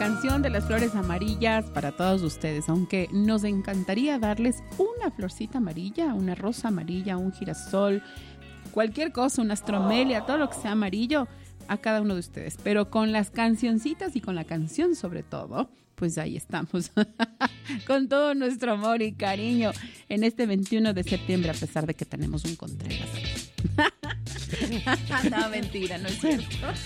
canción de las flores amarillas para todos ustedes, aunque nos encantaría darles una florcita amarilla, una rosa amarilla, un girasol, cualquier cosa, una astromelia, todo lo que sea amarillo a cada uno de ustedes, pero con las cancioncitas y con la canción sobre todo, pues ahí estamos, con todo nuestro amor y cariño en este 21 de septiembre, a pesar de que tenemos un Contreras. No, mentira, no es cierto.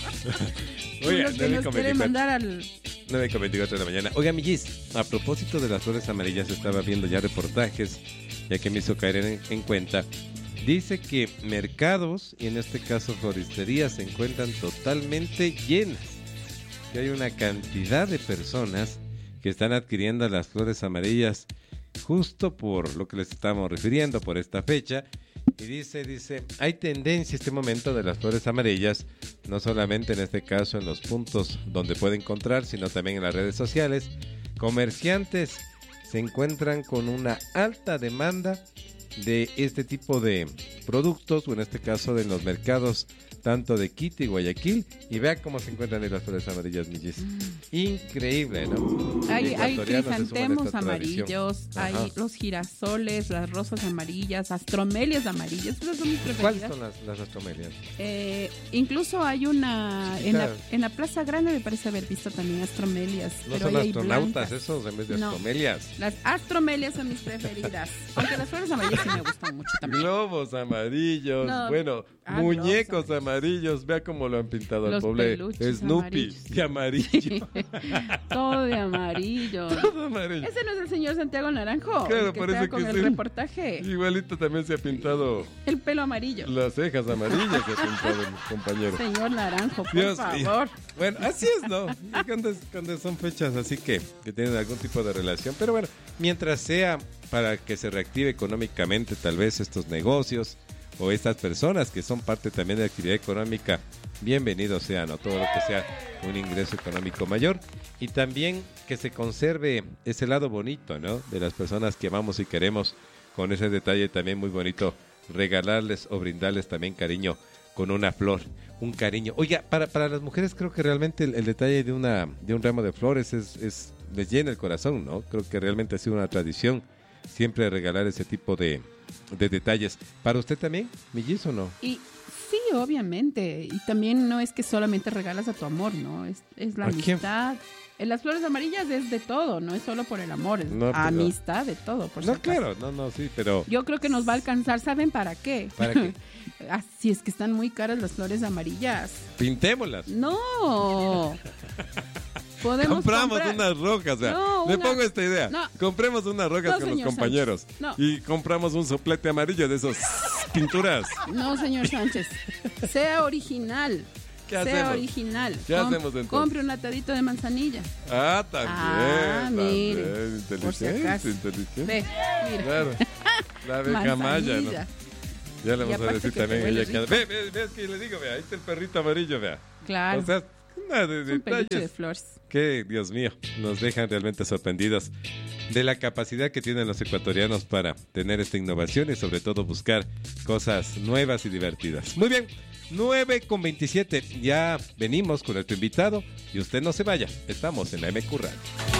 Oye, Uno que nos quiere mandar al... 9:24 de la mañana. Oiga, Millis, a propósito de las flores amarillas, estaba viendo ya reportajes, ya que me hizo caer en cuenta. Dice que mercados, y en este caso floristerías, se encuentran totalmente llenas. Que hay una cantidad de personas que están adquiriendo las flores amarillas justo por lo que les estamos refiriendo, por esta fecha. Y dice, hay tendencia este momento de las flores amarillas, no solamente en este caso en los puntos donde puede encontrar, sino también en las redes sociales. Comerciantes se encuentran con una alta demanda de este tipo de productos, o en este caso de los mercados tanto de Quito y Guayaquil, y vea cómo se encuentran ahí las flores amarillas, Millis. Increíble, ¿no? Hay crisantemos amarillos, hay los girasoles, las rosas amarillas, astromelias amarillas, esas son mis preferidas. ¿Cuáles son las astromelias? Incluso hay una en la Plaza Grande, me parece haber visto también astromelias. No pero son hay astronautas blancas. esos en vez de astromelias. Las astromelias son mis preferidas, aunque las flores amarillas sí me gustan mucho también. Globos amarillos, muñecos amarillos, vea cómo lo han pintado al pobre Snoopy, de amarillo. Todo de amarillo. Todo amarillo. Ese no es el señor Santiago Naranjo, claro, el que parece está con que el sí. Reportaje. Igualito también se ha pintado el pelo amarillo. Las cejas amarillas se ha pintado el compañero. Señor Naranjo, por favor. Bueno, así es, ¿no? Cuando son fechas así que tienen algún tipo de relación. Pero bueno, mientras sea para que se reactive económicamente tal vez estos negocios o estas personas que son parte también de la actividad económica, bienvenidos sean, ¿no? Todo lo que sea un ingreso económico mayor, y también que se conserve ese lado bonito, ¿no? De las personas que amamos y queremos, con ese detalle también muy bonito, regalarles o brindarles también cariño con una flor, un cariño. Oiga, para las mujeres creo que realmente el detalle de un ramo de flores les llena el corazón, ¿no? Creo que realmente ha sido una tradición siempre regalar ese tipo de detalles. ¿Para usted también, Millis, o no? Y sí, obviamente. Y también no es que solamente regalas a tu amor, ¿no? Es la amistad. En las flores amarillas es de todo, no es solo por el amor, es amistad de todo, por no, claro, sí, pero... Yo creo que nos va a alcanzar, ¿saben para qué? ¿Para qué? Si es que están muy caras las flores amarillas. Pintémoslas. No. Compramos unas rojas, le pongo esta idea. No. Compremos unas rojas con los compañeros. Y compramos un soplete amarillo de esos pinturas. No, señor Sánchez. Sea original. ¿Qué hacemos? Original. ¿Qué hacemos entonces? Compre un atadito de manzanilla. También. Mire. Inteligente, por si acaso. inteligente. Ve, mira. Claro. La abeja maya, ¿no? Ya le vamos a decir también a ella que... Ve, es que le digo, vea, ahí está el perrito amarillo, vea. Claro. O sea, un peluche de flores. Que, Dios mío, nos dejan realmente sorprendidos de la capacidad que tienen los ecuatorianos para tener esta innovación y sobre todo buscar cosas nuevas y divertidas. Muy bien, 9:27, ya venimos con nuestro invitado y usted no se vaya, estamos en la MQ Radio.